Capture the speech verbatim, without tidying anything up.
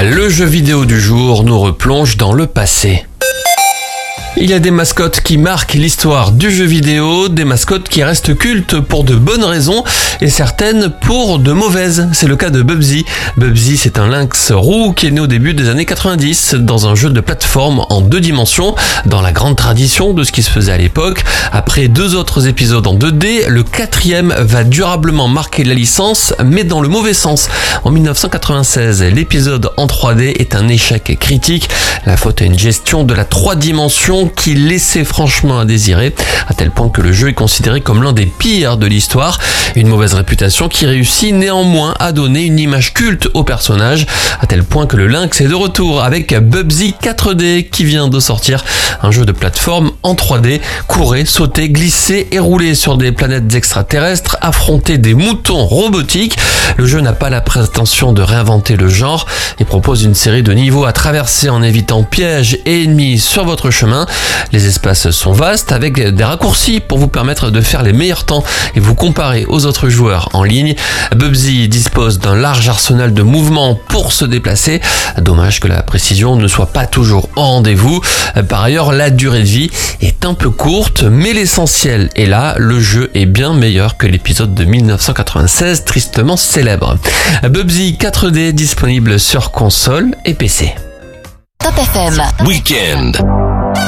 Le jeu vidéo du jour nous replonge dans le passé. Il y a des mascottes qui marquent l'histoire du jeu vidéo, des mascottes qui restent cultes pour de bonnes raisons et certaines pour de mauvaises. C'est le cas de Bubsy. Bubsy, c'est un lynx roux qui est né au début des années quatre-vingt-dix dans un jeu de plateforme en deux dimensions, dans la grande tradition de ce qui se faisait à l'époque. Après deux autres épisodes en deux D, le quatrième va durablement marquer la licence, mais dans le mauvais sens. En dix-neuf cent quatre-vingt-seize, l'épisode en trois D est un échec critique. La faute à une gestion de la trois dimensions qui laissait franchement à désirer, à tel point que le jeu est considéré comme l'un des pires de l'histoire. Une mauvaise réputation qui réussit néanmoins à donner une image culte au personnage, à tel point que le lynx est de retour avec Bubsy quatre D qui vient de sortir, un jeu de plateforme en trois D. Courir, sauter, glisser et rouler sur des planètes extraterrestres, affronter des moutons robotiques. Le jeu n'a pas la prétention de réinventer le genre et propose une série de niveaux à traverser en évitant pièges et ennemis sur votre chemin. Les espaces sont vastes avec des raccourcis pour vous permettre de faire les meilleurs temps et vous comparer aux autres joueurs en ligne. Bubsy dispose d'un large arsenal de mouvements pour se déplacer. Dommage que la précision ne soit pas toujours au rendez-vous. Par ailleurs, la durée de vie est un peu courte, mais l'essentiel est là. Le jeu est bien meilleur que l'épisode de dix-neuf cent quatre-vingt-seize, tristement célèbre. Bubsy quatre D disponible sur console et P C. Top F M. Weekend.